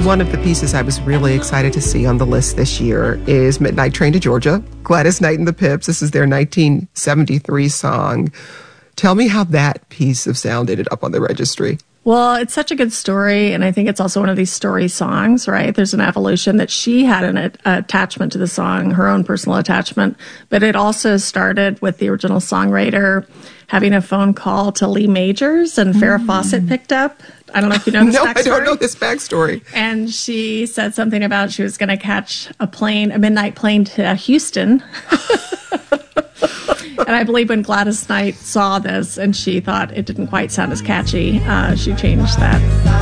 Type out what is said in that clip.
one of the pieces I was really excited to see on the list this year is Midnight Train to Georgia, Gladys Knight and the Pips. This is their 1973 song. Tell me how that piece of sound ended up on the registry. Well, it's such a good story, and I think it's also one of these story songs, right? There's an evolution that she had an attachment to the song, her own personal attachment, but it also started with the original songwriter having a phone call to Lee Majors, and Farrah Fawcett picked up. I don't know if you know this backstory. No, I don't know this backstory. And she said something about she was going to catch a midnight plane to Houston. And I believe when Gladys Knight saw this and she thought it didn't quite sound as catchy, she changed that.